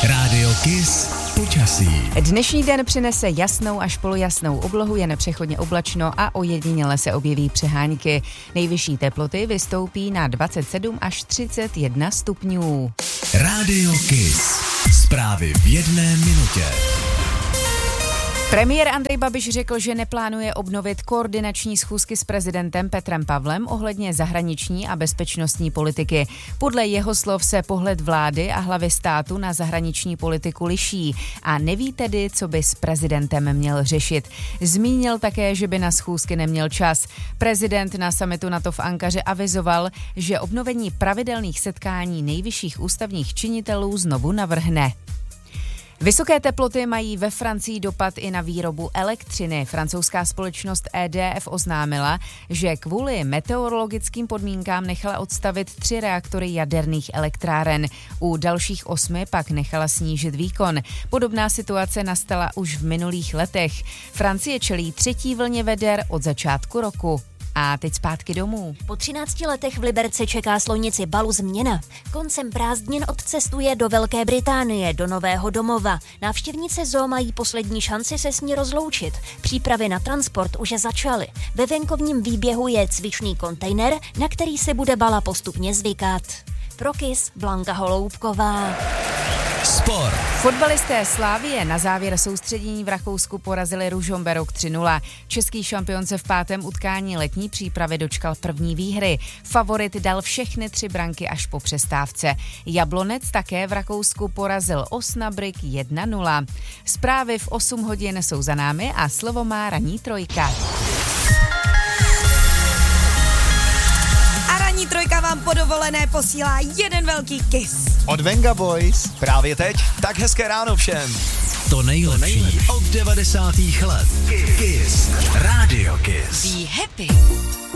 Rádio Kiss počasí. Dnešní den přinese jasnou až polojasnou oblohu, jen přechodně oblačno a ojediněle se objeví přehánky. Nejvyšší teploty vystoupí na 27 až 31 stupňů. Rádio Kiss. Zprávy v jedné minutě. Premiér Andrej Babiš řekl, že neplánuje obnovit koordinační schůzky s prezidentem Petrem Pavlem ohledně zahraniční a bezpečnostní politiky. Podle jeho slov se pohled vlády a hlavy státu na zahraniční politiku liší a neví tedy, co by s prezidentem měl řešit. Zmínil také, že by na schůzky neměl čas. Prezident na summitu NATO v Ankaře avizoval, že obnovení pravidelných setkání nejvyšších ústavních činitelů znovu navrhne. Vysoké teploty mají ve Francii dopad i na výrobu elektřiny. Francouzská společnost EDF oznámila, že kvůli meteorologickým podmínkám nechala odstavit 3 reaktory jaderných elektráren. U dalších 8 pak nechala snížit výkon. Podobná situace nastala už v minulých letech. Francie čelí 3. vlně veder od začátku roku. A teď zpátky domů. Po 13 letech v Liberci čeká slonici Balu změna. Koncem prázdnin odcestuje do Velké Británie, do nového domova. Návštěvníci zoo mají poslední šanci se s ní rozloučit. Přípravy na transport už začaly. Ve venkovním výběhu je cvičný kontejner, na který se bude Bala postupně zvykat. Pro Kiss Blanka Holoubková. Sport. Fotbalisté Slavie na závěr soustředění v Rakousku porazili Ružomberok 3-0. Český šampion se v 5. utkání letní přípravy dočkal první výhry. Favorit dal všechny 3 branky až po přestávce. Jablonec také v Rakousku porazil Osnabrück 1-0. Zprávy v 8 hodin jsou za námi a slovo má ranní trojka. Ranní trojka vám po dovolené posílá jeden velký kiss. Od Venga Boys právě teď, tak hezké ráno všem. To nejlepší od 90. let. Kiss. Rádio Kiss. Be happy.